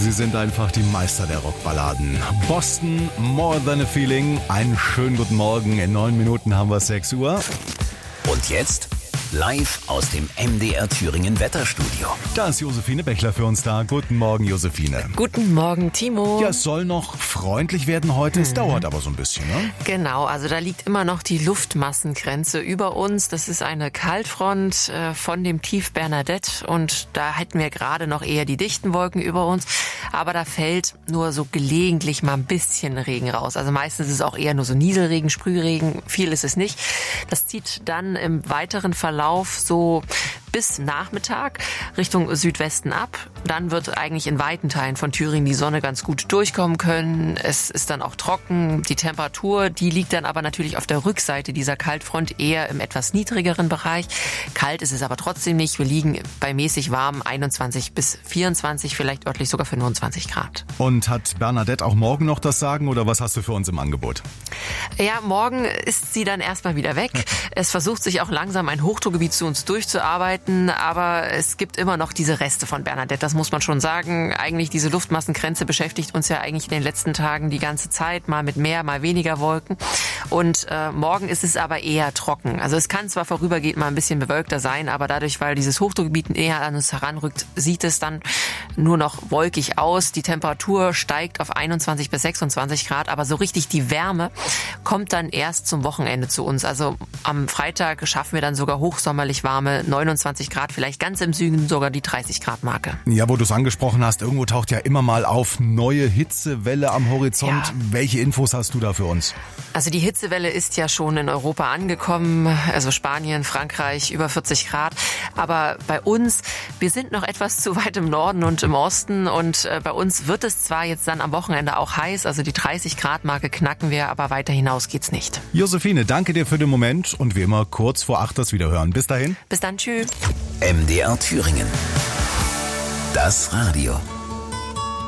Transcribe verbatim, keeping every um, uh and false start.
Sie sind einfach die Meister der Rockballaden. Boston, More Than a Feeling. Einen schönen guten Morgen. In neun Minuten haben wir sechs Uhr. Und jetzt live aus dem M D R Thüringen Wetterstudio. Da ist Josephine Bechler für uns da. Guten Morgen, Josephine. Guten Morgen, Timo. Ja, es soll noch freundlich werden heute. Es mhm. dauert aber so ein bisschen, ne? Genau, also da liegt immer noch die Luftmassengrenze über uns. Das ist eine Kaltfront äh, von dem Tief Bernadette und da hätten wir gerade noch eher die dichten Wolken über uns. Aber da fällt nur so gelegentlich mal ein bisschen Regen raus. Also meistens ist es auch eher nur so Nieselregen, Sprühregen. Viel ist es nicht. Das zieht dann im weiteren Verlauf so bis Nachmittag Richtung Südwesten ab. Dann wird eigentlich in weiten Teilen von Thüringen die Sonne ganz gut durchkommen können. Es ist dann auch trocken. Die Temperatur, die liegt dann aber natürlich auf der Rückseite dieser Kaltfront eher im etwas niedrigeren Bereich. Kalt ist es aber trotzdem nicht. Wir liegen bei mäßig warm einundzwanzig bis vierundzwanzig, vielleicht örtlich sogar fünfundzwanzig Grad. Und hat Bernadette auch morgen noch das Sagen oder was hast du für uns im Angebot? Ja, morgen ist sie dann erstmal wieder weg. Es versucht sich auch langsam ein Hochdruckgebiet zu uns durchzuarbeiten. Aber es gibt immer noch diese Reste von Bernadette, das muss man schon sagen. Eigentlich diese Luftmassengrenze beschäftigt uns ja eigentlich in den letzten Tagen die ganze Zeit, mal mit mehr, mal weniger Wolken. Und äh, morgen ist es aber eher trocken. Also es kann zwar vorübergehend mal ein bisschen bewölkter sein, aber dadurch, weil dieses Hochdruckgebiet näher an uns heranrückt, sieht es dann nur noch wolkig aus. Die Temperatur steigt auf einundzwanzig bis sechsundzwanzig Grad, aber so richtig die Wärme kommt dann erst zum Wochenende zu uns. Also am Freitag schaffen wir dann sogar hochsommerlich warme neunundzwanzig Grad, vielleicht ganz im Süden sogar die dreißig Grad Marke. Ja, wo du es angesprochen hast, irgendwo taucht ja immer mal auf neue Hitzewelle am Horizont. Ja. Welche Infos hast du da für uns? Also die Hitzewelle ist ja schon in Europa angekommen, also Spanien, Frankreich, über vierzig Grad. Aber bei uns, wir sind noch etwas zu weit im Norden und im Osten und bei uns wird es zwar jetzt dann am Wochenende auch heiß, also die dreißig Grad Marke knacken wir, aber weiter hinaus geht's nicht. Josephine, danke dir für den Moment und wie immer kurz vor acht das Wiederhören. Bis dahin. Bis dann, tschüss. M D R Thüringen. Das Radio.